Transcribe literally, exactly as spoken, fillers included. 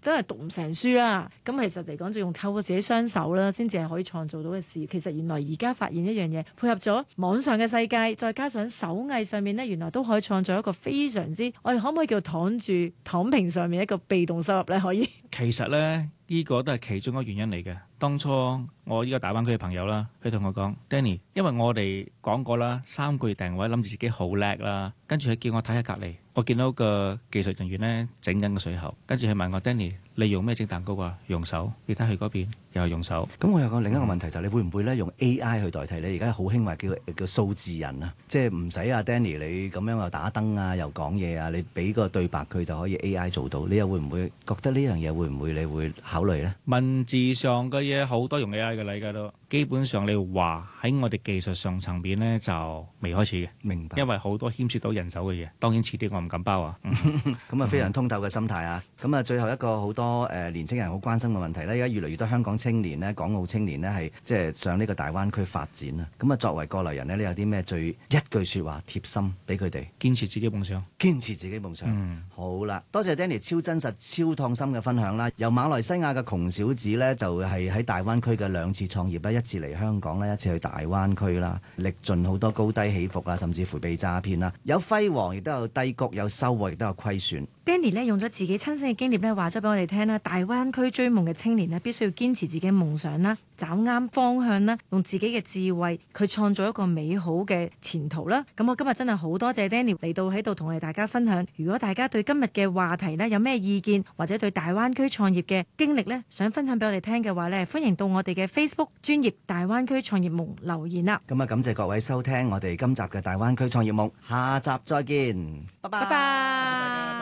真係讀唔成書啦。咁其實嚟講就用透過自己雙手啦，先至係可以創造到嘅事。其實原來而家發現一樣嘢，配合咗網上嘅世界，再加上手藝上面呢，原來都可以創造一個非常之，我哋可唔可以叫躺住躺平上面一個被動收入呢？可以。 其實呢，呢個都係其中一個原因嚟嘅。當初我呢個大灣區嘅朋友啦，佢同我講 Danny， 因為我哋講過啦，三個月訂位，諗住自己好叻啦，跟住佢叫我睇下隔離，我見到個技術人員呢整緊個水喉，跟住佢問我 Danny， 你用咩整蛋糕啊？用手，你睇佢嗰邊又係用手。 咁我有個另一個問題就係、是、你會唔會咧用 A I 去代替你？而家好興話叫叫數字人啊，即係唔使啊 Danny 你咁樣又打燈啊，又講嘢啊，你俾個對白佢就可以 A I 做到。你又會唔會覺得呢樣嘢會唔會你會考慮呢？ 文字上嘅嘢好多用 A I 嘅啦，而家都基本上你話喺我哋技術上層面呢，就未開始嘅。 明白。 因為好多牽涉到人手嘅嘢，當然遲啲我唔敢包啊。 咁啊非常通透嘅心態啊。咁啊最後一個好多誒、呃、年青人好關心嘅問題呢，而家越嚟越多香港青年呢，港澳青年呢，係即係上呢個大灣區發展啊。咁啊作為過來人呢，你有啲咩最一句説話貼心俾佢哋？ 堅持自己夢想， 堅持自己夢想。嗯、好啦，多謝 Danny 超真實、超創新嘅分享啦。由馬來西亞嘅窮小子呢，就係、是、喺大灣區嘅兩次創業啦，一次嚟香港啦，一次去大灣區啦，歷盡好多高低起伏啊，甚至乎被詐騙啦，有輝煌亦都有低谷，有收穫亦都有虧損。 Danny 咧用咗自己親身嘅經驗咧話咗俾我哋聽啦，大灣區追夢嘅青年咧必須要堅持自己嘅夢想啦，找啱方向啦，用自己嘅智慧，佢創造一個美好嘅前途啦。咁我今日真係好多謝 Danny 嚟到喺度同我哋大家分享。如果大家對今日嘅話題呢有咩意見，或者對大灣區創業嘅經歷呢想分享俾我哋聽嘅話呢，歡迎到我哋嘅 Facebook 專頁大灣區創業夢留言啦。 咁啊，感謝各位收聽我哋今集嘅大灣區創業夢，下集再見，拜拜。 拜拜。